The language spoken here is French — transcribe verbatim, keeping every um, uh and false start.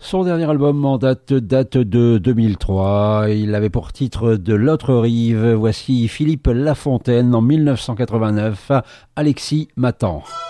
Son dernier album en date date de deux mille trois. Il avait pour titre De l'autre rive. Voici Philippe Lafontaine en mille neuf cent quatre-vingt-neuf. Alexis m'attend.